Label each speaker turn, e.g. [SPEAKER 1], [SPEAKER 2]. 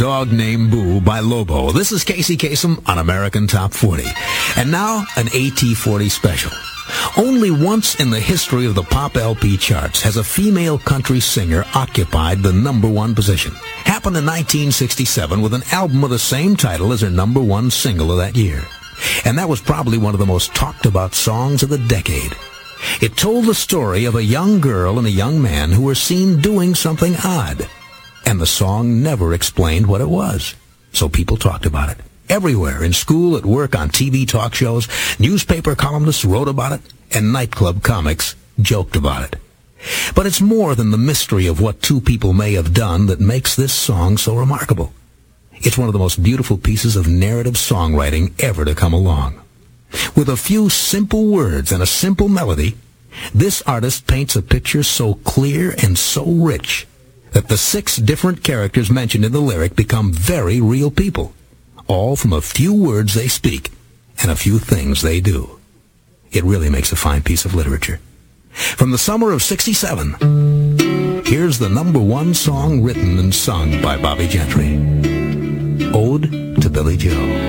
[SPEAKER 1] Dog Named Boo by Lobo. This is Casey Kasem on American Top 40. And now, an AT40 special. Only once in the history of the pop LP charts has a female country singer occupied the number one position. Happened in 1967 with an album with the same title as her number one single of that year. And that was probably one of the most talked about songs of the decade. It told the story of a young girl and a young man who were seen doing something odd. And the song never explained what it was. So people talked about it. Everywhere, in school, at work, on TV talk shows, newspaper columnists wrote about it, and nightclub comics joked about it. But it's more than the mystery of what two people may have done that makes this song so remarkable. It's one of the most beautiful pieces of narrative songwriting ever to come along. With a few simple words and a simple melody, this artist paints a picture so clear and so rich that the 6 different characters mentioned in the lyric become very real people, all from a few words they speak and a few things they do. It really makes a fine piece of literature. From the summer of '67, here's the number one song written and sung by Bobby Gentry, Ode to Billy Joe.